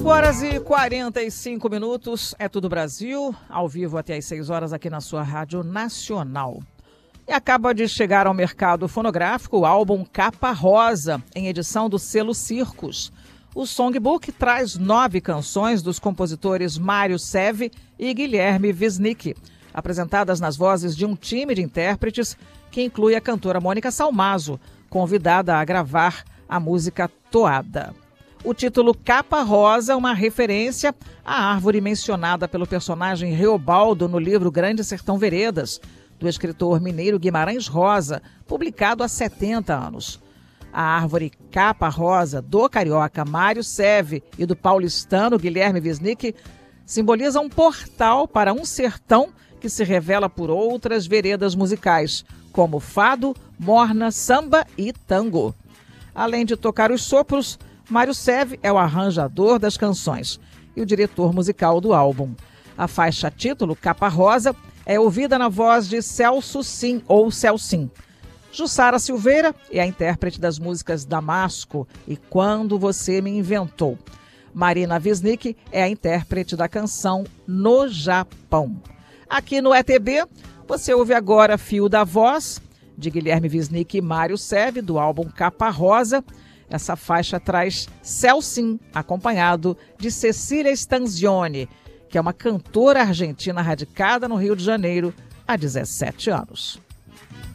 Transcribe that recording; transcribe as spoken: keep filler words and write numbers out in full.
cinco horas e quarenta e cinco minutos, é Tudo Brasil, ao vivo até às seis horas aqui na sua Rádio Nacional. E acaba de chegar ao mercado fonográfico o álbum Capa Rosa, em edição do selo Circos. O songbook traz nove canções dos compositores Mário Seve e Guilherme Wisnik, apresentadas nas vozes de um time de intérpretes que inclui a cantora Mônica Salmazo, convidada a gravar a música Toada. O título Capa Rosa é uma referência à árvore mencionada pelo personagem Reobaldo no livro Grande Sertão Veredas, do escritor mineiro Guimarães Rosa, publicado há setenta anos. A árvore Capa Rosa, do carioca Mário Seve e do paulistano Guilherme Wisnik, simboliza um portal para um sertão que se revela por outras veredas musicais, como fado, morna, samba e tango. Além de tocar os sopros, Mário Seve é o arranjador das canções e o diretor musical do álbum. A faixa título, Capa Rosa, é ouvida na voz de Celso Sim, ou Celsim. Jussara Silveira é a intérprete das músicas Damasco e Quando Você Me Inventou. Marina Wisnik é a intérprete da canção No Japão. Aqui no E T B, você ouve agora Fio da Voz, de Guilherme Wisnik e Mário Seve, do álbum Capa Rosa. Essa faixa traz Celsim, acompanhado de Cecília Stanzioni, que é uma cantora argentina radicada no Rio de Janeiro há dezessete anos.